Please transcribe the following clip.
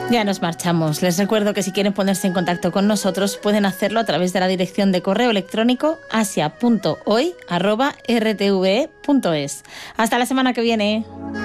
Ya nos marchamos. Les recuerdo que si quieren ponerse en contacto con nosotros pueden hacerlo a través de la dirección de correo electrónico asia.hoy@rtve.es. Hasta la semana que viene.